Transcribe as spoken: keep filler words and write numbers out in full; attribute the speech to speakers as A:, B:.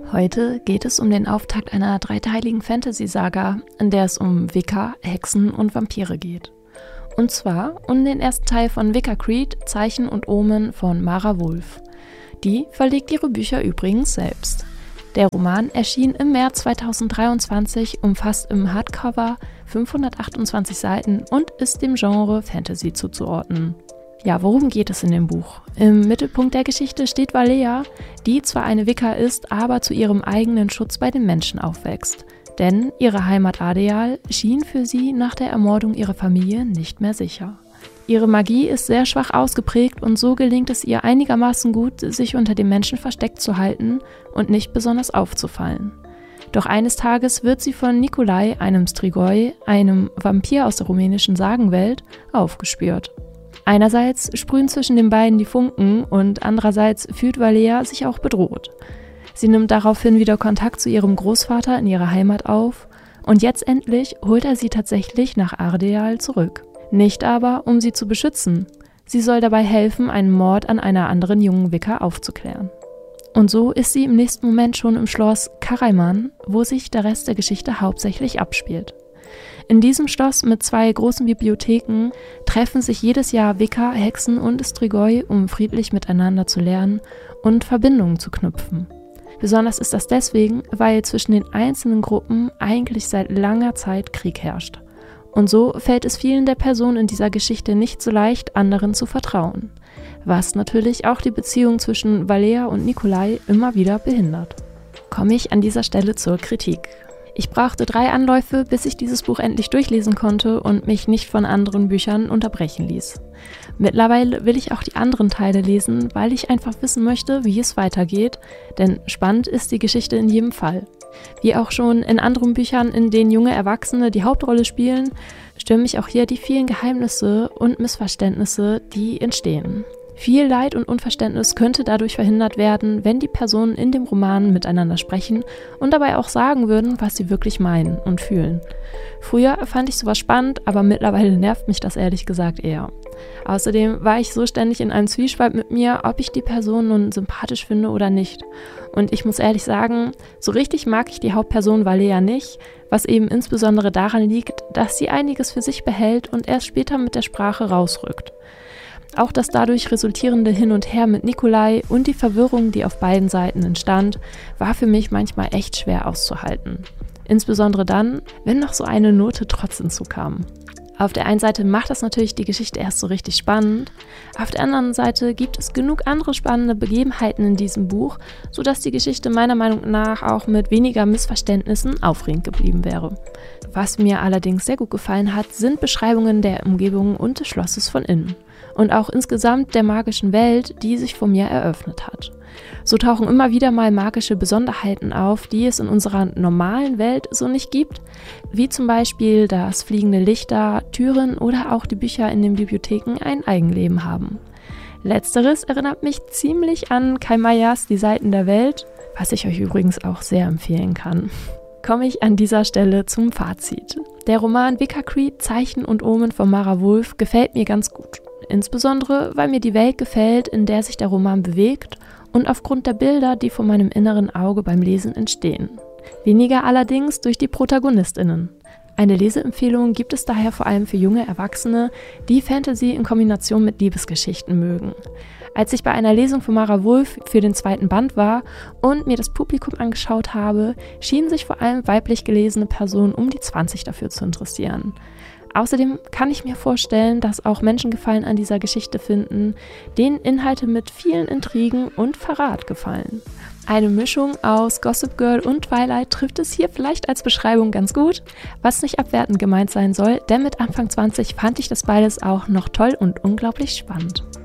A: Heute geht es um den Auftakt einer dreiteiligen Fantasy-Saga, in der es um Wicca, Hexen und Vampire geht. Und zwar um den ersten Teil von Wicca Creed, Zeichen und Omen von Mara Wulf. Die verlegt ihre Bücher übrigens selbst. Der Roman erschien im März zweitausenddreiundzwanzig, umfasst im Hardcover fünfhundertachtundzwanzig Seiten und ist dem Genre Fantasy zuzuordnen. Ja, worum geht es in dem Buch? Im Mittelpunkt der Geschichte steht Valea, die zwar eine Wicca ist, aber zu ihrem eigenen Schutz bei den Menschen aufwächst. Denn ihre Heimat Adeal schien für sie nach der Ermordung ihrer Familie nicht mehr sicher. Ihre Magie ist sehr schwach ausgeprägt und so gelingt es ihr einigermaßen gut, sich unter den Menschen versteckt zu halten und nicht besonders aufzufallen. Doch eines Tages wird sie von Nicolae, einem Strigoi, einem Vampir aus der rumänischen Sagenwelt, aufgespürt. Einerseits sprühen zwischen den beiden die Funken und andererseits fühlt Valea sich auch bedroht. Sie nimmt daraufhin wieder Kontakt zu ihrem Großvater in ihrer Heimat auf und jetzt endlich holt er sie tatsächlich nach Adeal zurück. Nicht aber, um sie zu beschützen. Sie soll dabei helfen, einen Mord an einer anderen jungen Wicca aufzuklären. Und so ist sie im nächsten Moment schon im Schloss Karaiman, wo sich der Rest der Geschichte hauptsächlich abspielt. In diesem Schloss mit zwei großen Bibliotheken treffen sich jedes Jahr Wicca, Hexen und Strigoi, um friedlich miteinander zu lernen und Verbindungen zu knüpfen. Besonders ist das deswegen, weil zwischen den einzelnen Gruppen eigentlich seit langer Zeit Krieg herrscht. Und so fällt es vielen der Personen in dieser Geschichte nicht so leicht, anderen zu vertrauen. Was natürlich auch die Beziehung zwischen Valea und Nicolae immer wieder behindert. Komme ich an dieser Stelle zur Kritik. Ich brauchte drei Anläufe, bis ich dieses Buch endlich durchlesen konnte und mich nicht von anderen Büchern unterbrechen ließ. Mittlerweile will ich auch die anderen Teile lesen, weil ich einfach wissen möchte, wie es weitergeht, denn spannend ist die Geschichte in jedem Fall. Wie auch schon in anderen Büchern, in denen junge Erwachsene die Hauptrolle spielen, stören mich auch hier die vielen Geheimnisse und Missverständnisse, die entstehen. Viel Leid und Unverständnis könnte dadurch verhindert werden, wenn die Personen in dem Roman miteinander sprechen und dabei auch sagen würden, was sie wirklich meinen und fühlen. Früher fand ich sowas spannend, aber mittlerweile nervt mich das ehrlich gesagt eher. Außerdem war ich so ständig in einem Zwiespalt mit mir, ob ich die Person nun sympathisch finde oder nicht. Und ich muss ehrlich sagen, so richtig mag ich die Hauptperson Valea nicht, was eben insbesondere daran liegt, dass sie einiges für sich behält und erst später mit der Sprache rausrückt. Auch das dadurch resultierende Hin und Her mit Nicolae und die Verwirrung, die auf beiden Seiten entstand, war für mich manchmal echt schwer auszuhalten. Insbesondere dann, wenn noch so eine Note trotz hinzukam. Auf der einen Seite macht das natürlich die Geschichte erst so richtig spannend, auf der anderen Seite gibt es genug andere spannende Begebenheiten in diesem Buch, sodass die Geschichte meiner Meinung nach auch mit weniger Missverständnissen aufregend geblieben wäre. Was mir allerdings sehr gut gefallen hat, sind Beschreibungen der Umgebung und des Schlosses von innen. Und auch insgesamt der magischen Welt, die sich vor mir eröffnet hat. So tauchen immer wieder mal magische Besonderheiten auf, die es in unserer normalen Welt so nicht gibt, wie zum Beispiel, dass fliegende Lichter, Türen oder auch die Bücher in den Bibliotheken ein Eigenleben haben. Letzteres erinnert mich ziemlich an Kai Meyers Die Seiten der Welt, was ich euch übrigens auch sehr empfehlen kann. Komme ich an dieser Stelle zum Fazit. Der Roman Wicca Creed, Zeichen und Omen von Mara Wulf gefällt mir ganz gut. Insbesondere, weil mir die Welt gefällt, in der sich der Roman bewegt und aufgrund der Bilder, die vor meinem inneren Auge beim Lesen entstehen. Weniger allerdings durch die ProtagonistInnen. Eine Leseempfehlung gibt es daher vor allem für junge Erwachsene, die Fantasy in Kombination mit Liebesgeschichten mögen. Als ich bei einer Lesung von Mara Wulf für den zweiten Band war und mir das Publikum angeschaut habe, schienen sich vor allem weiblich gelesene Personen um die zwanzig dafür zu interessieren. Außerdem kann ich mir vorstellen, dass auch Menschen Gefallen an dieser Geschichte finden, denen Inhalte mit vielen Intrigen und Verrat gefallen. Eine Mischung aus Gossip Girl und Twilight trifft es hier vielleicht als Beschreibung ganz gut, was nicht abwertend gemeint sein soll, denn mit Anfang zwanzig fand ich das beides auch noch toll und unglaublich spannend.